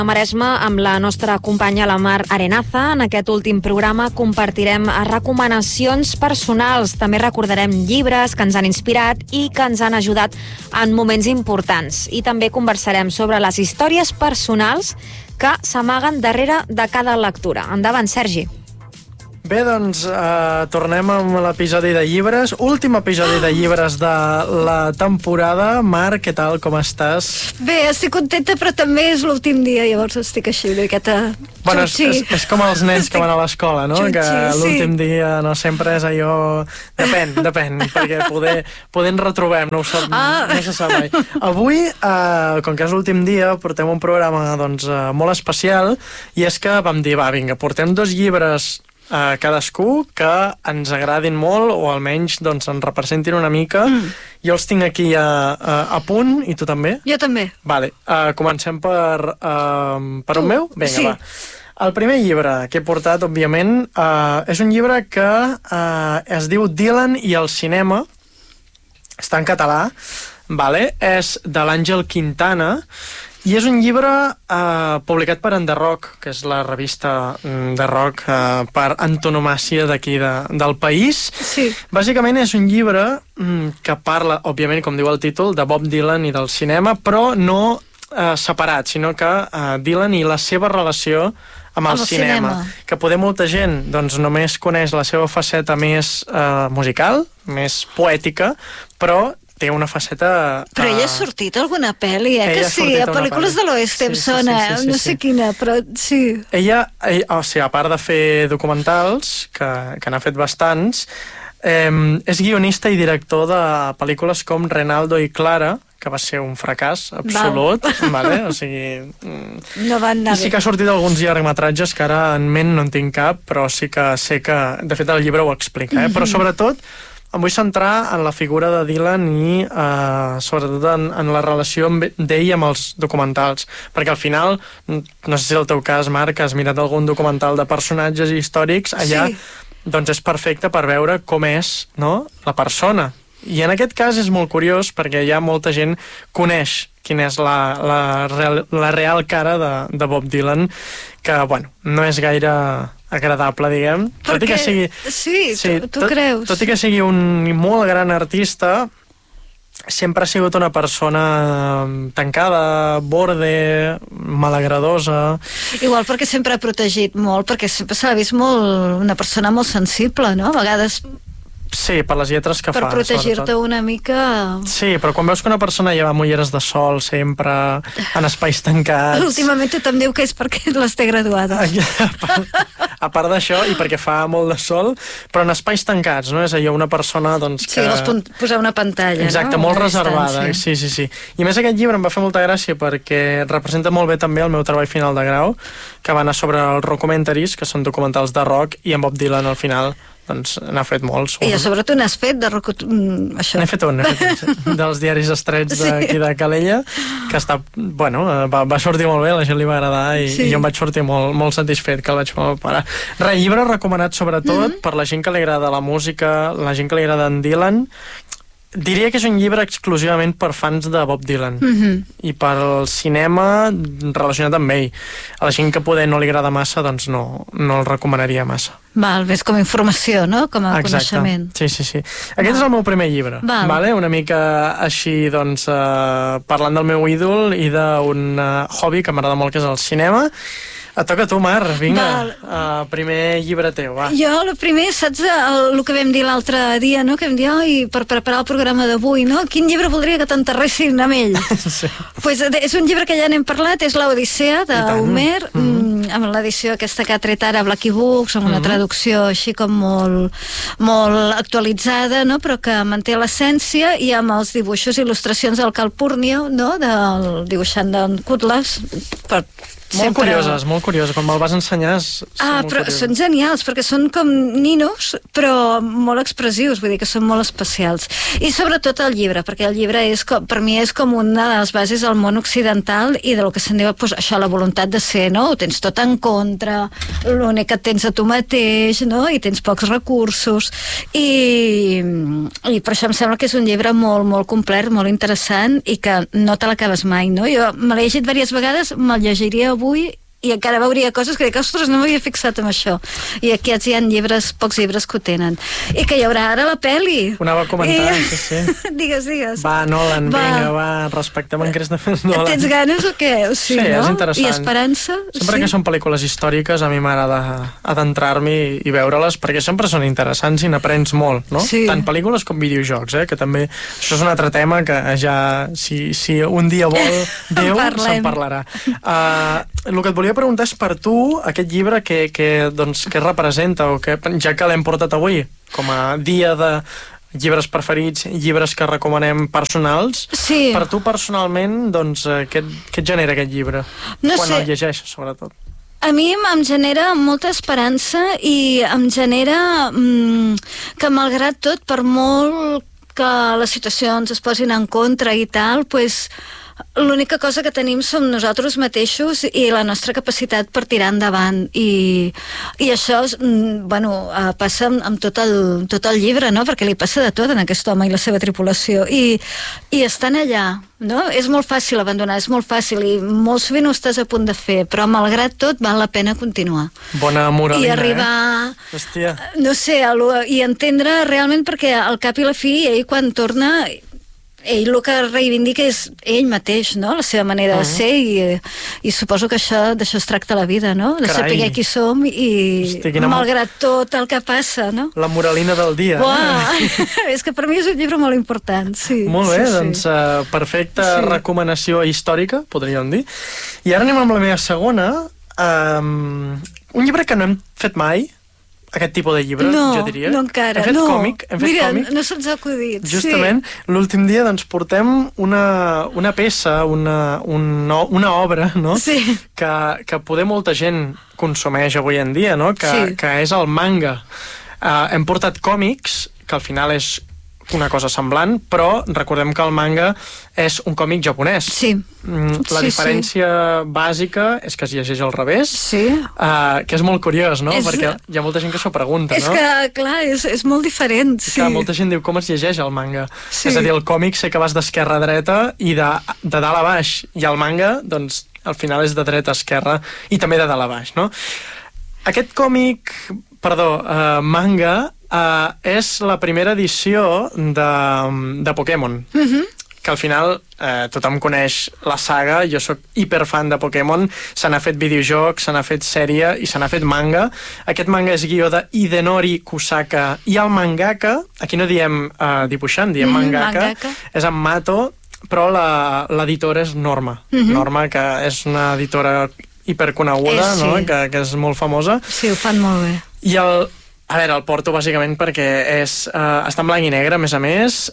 Maresme amb la nostra companya la Mar Arenaza. En aquest últim programa compartirem recomanacions personals. També recordarem llibres que ens han inspirat i que ens han ajudat en moments importants. I també conversarem sobre les històries personals que s'amaguen darrere de cada lectura. Endavant, Sergi. Bé, doncs, tornem amb l'episodi de llibres. Últim episodi de llibres de la temporada. Mar, què tal, com estàs? Bé, estic contenta, però també és l'últim dia, llavors estic així, una miqueta bueno, xutxi. és com els nens que van a l'escola, no? Xutxi, que l'últim dia no sempre és allò... Depèn, perquè poder ens retrobem, no se sap mai. Avui, com que és l'últim dia, portem un programa doncs, molt especial, i és que vam dir, vinga, portem 2 llibres cadascú que ens agradin molt o almenys doncs, ens representin una mica. Jo els tinc aquí a punt, i tu també? Jo també. Vale, comencem per un meu? Vinga, sí. Va. El primer llibre que he portat, òbviament, és un llibre que es diu Dylan i el cinema. Està en català, vale? És de l'Àngel Quintana. I és un llibre publicat per En The Rock, que és la revista de rock per antonomàsia d'aquí del país. Sí. Bàsicament és un llibre que parla, òbviament, com diu el títol, de Bob Dylan i del cinema, però no separat, sinó que Dylan i la seva relació amb el cinema. Que poder molta gent doncs, només coneix la seva faceta més musical, més poètica, però té una faceta... Però ella ha sortit a alguna pel·li, que sí, a pel·lícules de l'Oest em sona, no sé quina, però sí. Ella, o sigui, a part de fer documentals, que n'ha fet bastants, és guionista i director de pel·lícules com Renaldo i Clara, que va ser un fracàs absolut, vale? O sigui... No van anar bé. Sí que ha sortit alguns llargmetratges que ara en ment no en tinc cap, però sí que sé que, de fet, el llibre ho explica, Però sobretot em vull centrar en la figura de Dylan i sobretot en la relació d'ell amb els documentals, perquè al final, no sé si és el teu cas, Marc, que has mirat algun documental de personatges històrics, allà doncs és perfecte per veure com és, no?, la persona. I en aquest cas és molt curiós perquè ja molta gent coneix quina és la real cara de Bob Dylan, que, bueno, no és gaire agradable, diguem. Tot i que sigui... Sí, tu creus. Tot i que sigui un molt gran artista, sempre ha sigut una persona tancada, borde, malagradosa. Igual perquè sempre ha protegit molt, perquè sempre s'ha vist molt una persona molt sensible, no? A vegades... Sí, per les lletres que fa. Per protegir-te una mica... Sí, però quan veus que una persona lleva amb ulleres de sol sempre, en espais tancats... Últimament tothom diu que és perquè les té graduades. A part d'això, i perquè fa molt de sol, però en espais tancats, no? És allò, una persona, doncs, que... Sí, vols posar una pantalla, exacte, no? Molt reservada, sí. I a més aquest llibre em va fer molta gràcia perquè representa molt bé també el meu treball final de grau, que va anar sobre els rockumentaries, que són documentals de rock, i en Bob Dylan al final doncs n'ha fet molts. I a sobre tu n'has fet de això. N'he fet un, dels diaris estrets d'aquí de Calella, que està, bueno, va sortir molt bé, la gent li va agradar i jo em vaig sortir molt satisfet que el vaig parar. Llibre recomanat sobretot per la gent que li agrada la música, la gent que li agrada en Dylan. Diria que és un llibre exclusivament per fans de Bob Dylan i per al cinema relacionat amb ell. A la gent que poder no li agrada massa, doncs no el recomanaria massa. Val, és com a informació, no? Com a coneixement. Sí. Aquest és el meu primer llibre, vale? Una mica així, doncs, parlant del meu ídol i d'un hobby que m'agrada molt, que és el cinema. Et toca a tu, Mar, vinga, primer llibre teu, va. Jo, el primer, saps el que vam dir l'altre dia, no? Que vam dir, per preparar el programa d'avui, no? Quin llibre voldria que t'enterressin amb ell? Sí. Pues és un llibre que ja n'hem parlat, és l'Odissea d'Homer, amb l'edició aquesta que ha tret ara Blackie Books, amb una traducció així com molt actualitzada, no? Però que manté l'essència, i amb els dibuixos i il·lustracions del Calpurnio, no? Del dibuixant d'en Cutlass, molt curioses, quan me'l vas ensenyar però són genials, perquè són com ninos, però molt expressius, vull dir que són molt especials. I sobretot el llibre, perquè el llibre per mi és com una de les bases del món occidental i del que se'n diu, això, la voluntat de ser, no? Ho tens tot en contra, l'únic que tens a tu mateix, no? I tens pocs recursos, i per això em sembla que és un llibre molt, molt complet, molt interessant, i que no te l'acabes mai, no? Jo me l'he llegit diverses vegades, me'l llegiria avui i encara veuria coses que dic, ostres, no m'havia fixat en això. I aquí hi ha pocs llibres que ho tenen. I que hi haurà ara la pel·li. Ho anava a comentar, sí. Digues. Va, Nolan, vinga, va, respectem en Christopher Nolan. Tens ganes o què? Sí, no? És interessant. I esperança? Sempre que són pel·lícules històriques a mi m'agrada adentrar-m'hi i veure-les, perquè sempre són interessants i n'aprens molt, no? Sí. Tant pel·lícules com videojocs, que també... Això és un altre tema que ja, si un dia vol Déu, se'n parlarà. El que et volia preguntar és per tu aquest llibre que representa, o que, ja que l'hem portat avui com a dia de llibres preferits, llibres que recomanem personals, sí. Per tu personalment, doncs, què et genera aquest llibre? Quan el llegeixes, sobretot? A mi em genera molta esperança i em genera que malgrat tot, per molt que les situacions es posin en contra i tal, doncs l'única cosa que tenim som nosaltres mateixos i la nostra capacitat per tirar endavant, i això passa amb tot el llibre, no? Perquè li passa de tot en aquest home i la seva tripulació, i estan allà, no? És molt fàcil abandonar, és molt fàcil, i molt sovint ho estàs a punt de fer, però malgrat tot val la pena continuar. Bona moralina, i arribar, Hòstia. No sé, i entendre realment, perquè al cap i la fi ell quan torna, ell el que reivindica és ell mateix, no? La seva manera de ser, i suposo que d'això es tracta la vida, no? De saber qui som i malgrat tot el que passa, no? La moralina del dia. És que per mi és un llibre molt important, sí. Molt bé, doncs perfecta recomanació històrica, podríem dir. I ara anem amb la meva segona. Un llibre que no hem fet mai, aquest tipus de llibre, jo diria. No, encara. Hem fet còmic. Mira, no se'ns ha acudit. Justament, l'últim dia doncs portem una peça, una obra, no? Sí. Que poder molta gent consumeix avui en dia, no? Que és el manga. Hem portat còmics, que al final és una cosa semblant, però recordem que el manga és un còmic japonès. Sí. La diferència bàsica és que es llegeix al revés, que és molt curiós, no? Perquè hi ha molta gent que s'ho pregunta, no? És que, clar, és molt diferent, sí. Clar, molta gent diu com es llegeix el manga. És a dir, el còmic sé que vas d'esquerra a dreta i de dalt a baix, i el manga, doncs, al final és de dreta a esquerra i també de dalt a baix, no? Aquest manga és la primera edició de Pokémon, que al final tothom coneix la saga. Jo sóc hiperfan de Pokémon, se n'ha fet videojoc, se n'ha fet sèrie i se n'ha fet manga. Aquest manga és guió de Hidenori Kusaka, i el mangaka, aquí no diem dibuixant, diem mangaka, és en Mato, però l'editora és Norma. Norma, que és una editora hiperconeguda, no? Que és molt famosa. Sí, ho fan molt bé. I el porto bàsicament perquè està en blanc i negre, a més.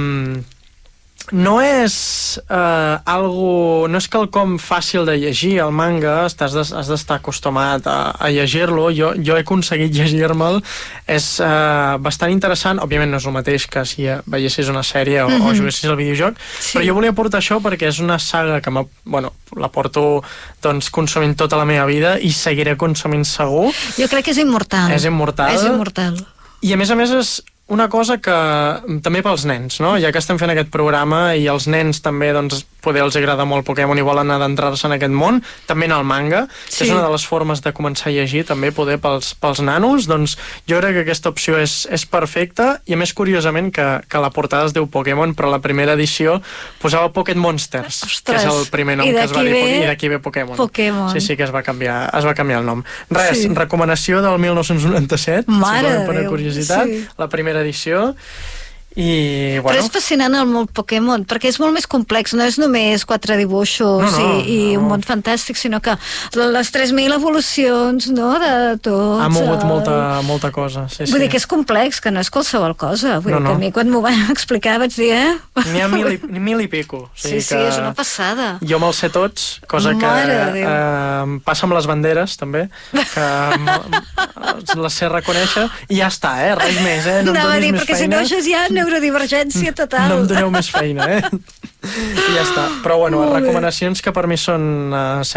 No és no és quelcom fàcil de llegir, el manga. Has d'estar acostumat a llegir-lo. Jo he aconseguit llegir-me'l. És bastant interessant. Òbviament no és el mateix que si veiessis una sèrie o juguessis al videojoc, però jo volia portar això perquè és una saga que la porto consumint tota la meva vida i seguiré consumint segur. Jo crec que és immortal. És immortal. I a més és una cosa que també pels nens, no? Ja que estem fent aquest programa i els nens també, poder els agrada molt Pokémon i volen adentrar-se en aquest món, també en el manga, que és una de les formes de començar a llegir també poder pels nanos, doncs jo crec que aquesta opció és perfecta, i a més curiosament que la portada es diu Pokémon, però la primera edició posava Pocket Monsters. Ostres, que és el primer nom que es va dir, i d'aquí ve Pokémon. Sí, que es va canviar el nom. Recomanació del 1997, Mare per curiositat, la primera edició. Però és fascinant el món Pokémon, perquè és molt més complex, no és només 4 dibuixos i un món fantàstic, sinó que les 3.000 evolucions, no?, de tots. Ha mogut molta cosa, sí. Vull dir que és complex, que no és qualsevol cosa. Vull dir que a mi quan m'ho van explicar vaig dir, N'hi ha 1.000 i pico. Sí, és una passada. Jo me'ls sé tots, cosa que passa amb les banderes, també, que les sé reconèixer, i ja està, res més, no em donis més feina. Perquè si no això ja neurodivergència total. No em doneu més feina, I ja està. Però bueno, recomanacions que per mi són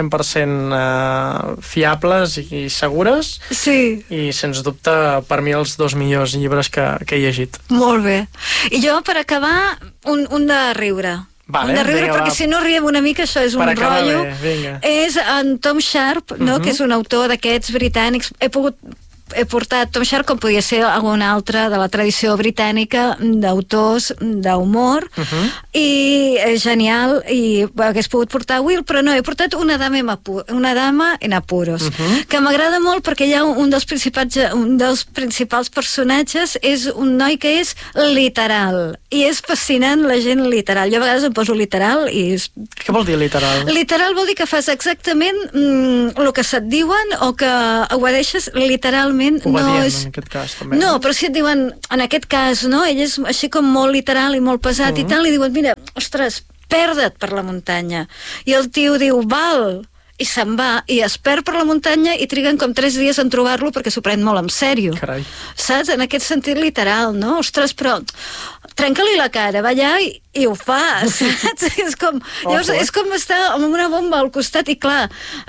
100% fiables i segures. Sí. I sens dubte per mi els 2 millors llibres que he llegit. Molt bé. I jo, per acabar, un de riure. Vale, de riure, perquè si no riem una mica, això és un rotllo. És en Tom Sharp, no? Que és un autor d'aquests britànics. He portat Tom Sharp, com podia ser algun altre de la tradició britànica d'autors d'humor, i és genial, i hagués pogut portar Will, però no, he portat Una dama en apuros, que m'agrada molt perquè hi ha un dels principals personatges, és un noi que és literal, i és fascinant la gent literal. Jo a vegades em poso literal i... Què vol dir literal? Literal vol dir que fas exactament el que se't diuen o que obedeixes literalment. Obedient, en aquest cas, també. No, però si et diuen, en aquest cas, no? Ell és així com molt literal i molt pesat i tal, i diuen, mira, ostres, perda't per la muntanya. I el tio diu, val, i se'n va, i es perd per la muntanya i triguen com 3 dies en trobar-lo perquè s'ho pren molt en sèrio. Carai. Saps? En aquest sentit literal, no? Ostres, però trenca-li la cara, va allà i ho fa, saps? És com estar amb una bomba al costat i clar,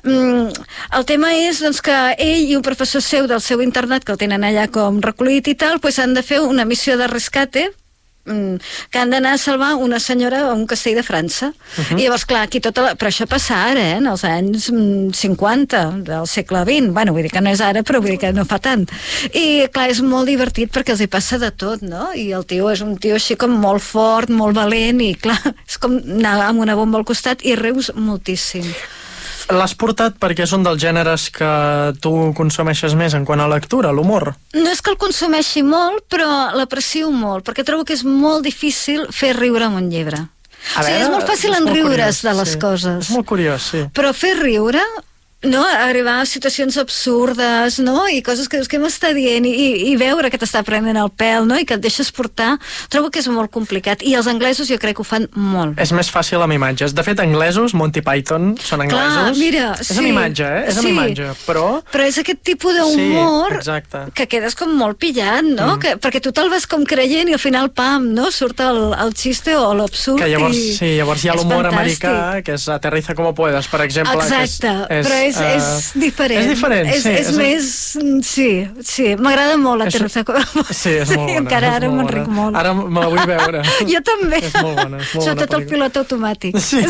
el tema és doncs, que ell i un professor seu del seu internat, que el tenen allà com recollit i tal, pues han de fer una missió de rescate que han d'anar a salvar una senyora a un castell de França. I llavors, clar, aquí però això passa ara, en els anys 50 del segle XX. Bueno, vull dir que no és ara, però vull dir que no fa tant. I clar, és molt divertit perquè els hi passa de tot, no? I el tio és un tio així com molt fort, molt valent, i clar, és com anar amb una bomba al costat i rius moltíssim. L'has portat perquè és un dels gèneres que tu consumeixes més en quant a lectura, l'humor? No és que el consumeixi molt, però l'aprecio molt, perquè trobo que és molt difícil fer riure amb un llibre. És molt fàcil enriure's de les coses. És molt curiós, sí. Però fer riure... no, arribar a situacions absurdes, no? I coses que dius, què m'està dient? I veure que t'està prenent el pèl, no? I que et deixes portar, trobo que és molt complicat. I els anglesos jo crec que ho fan molt bé. És més fàcil amb imatges. De fet, anglesos, Monty Python, són anglesos. Clar, mira, és amb imatge, És amb imatge, però... Però és aquest tipus d'humor que quedes com molt pillat, no? Perquè tu te'l vas com creient i al final, pam, no? Surt el xiste o l'absurd. Que llavors hi ha l'humor americà, que és Aterriza como puedas, per exemple. Exacte, però és diferent. És diferent, sí. És més... Sí, m'agrada molt Aterriza como puedas. Sí, és molt bona. Encara ara m'enric molt. Ara me la vull veure. Jo també. És molt bona. Sobretot el pilot automàtic. Sí.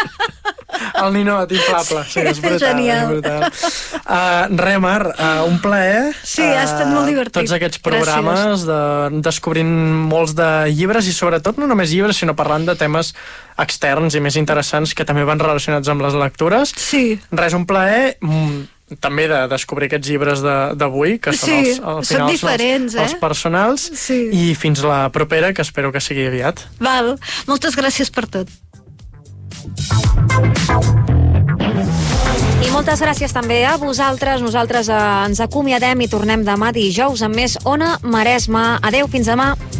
El ninot inflable. Sí, és brutal. Genial. Mar, un plaer. Sí, ha estat molt divertit. Tots aquests programes descobrint molts de llibres i sobretot no només llibres, sinó parlant de temes externs i més interessants que també van relacionats amb les lectures. Sí. Res, un plaer també de descobrir aquests llibres d'avui, que són al final diferents, els personals, i fins la propera, que espero que sigui aviat. Val, moltes gràcies per tot. I moltes gràcies també a vosaltres. Nosaltres ens acomiadem i tornem demà dijous amb més Ona Maresme. Adeu, fins demà.